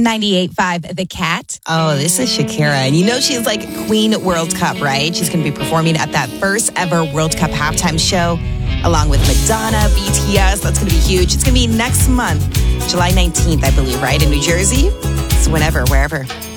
98.5 The Cat. Oh, this is Shakira. And you know she's like Queen World Cup, right? She's going to be performing at that first ever World Cup halftime show along with Madonna, BTS. That's going to be huge. It's going to be next month, July 19th, I believe, right? In New Jersey. So whenever, wherever.